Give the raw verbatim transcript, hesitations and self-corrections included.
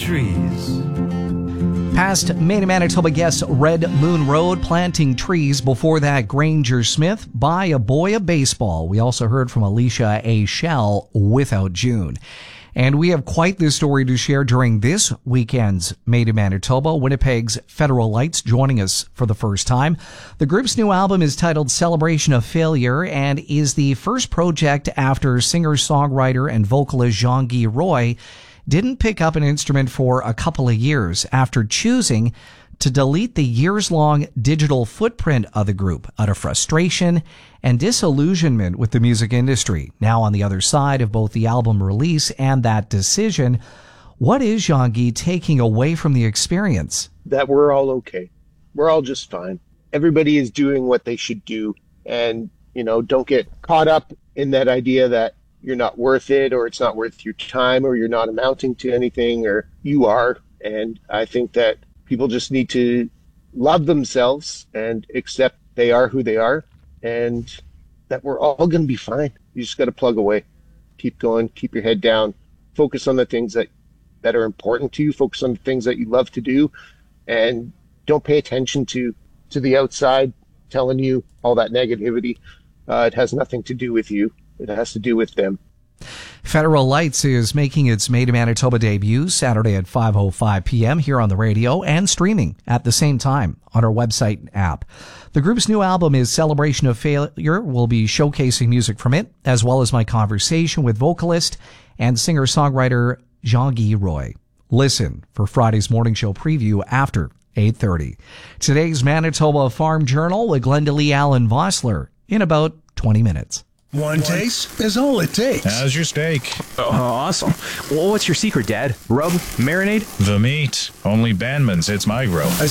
trees. Past Maine and Manitoba guests Red Moon Road, planting trees. Before that, Granger Smith, Buy a Boy a Baseball. We also heard from Alicia A. Shell, Without June. And we have quite the story to share during this weekend's Made in Manitoba. Winnipeg's Federal Lights joining us for the first time. The group's new album is titled Celebration of Failure and is the first project after singer-songwriter and vocalist Jean-Guy Roy didn't pick up an instrument for a couple of years after choosing to delete the years-long digital footprint of the group out of frustration and disillusionment with the music industry. Now on the other side of both the album release and that decision, what is Jean-Guy taking away from the experience? That we're all okay. We're all just fine. Everybody is doing what they should do. And, you know, don't get caught up in that idea that you're not worth it, or it's not worth your time, or you're not amounting to anything, or you are. And I think that people just need to love themselves and accept they are who they are, and that we're all going to be fine. You just got to plug away, keep going, keep your head down, focus on the things that, that are important to you, focus on the things that you love to do, and don't pay attention to, to the outside telling you all that negativity. Uh, it has nothing to do with you. It has to do with them. Federal Lights is making its Made in Manitoba debut Saturday at five oh five p.m. here on the radio and streaming at the same time on our website and app. The group's new album is Celebration of Failure. We'll be showcasing music from it, as well as my conversation with vocalist and singer-songwriter Jean-Guy Roy. Listen for Friday's morning show preview after eight thirty. Today's Manitoba Farm Journal with Glenda Lee Allen Vossler in about twenty minutes. One taste is all it takes. How's your steak? Oh, awesome. Well, what's your secret, Dad? Rub? Marinade? The meat. Only Bandman's hits my grill.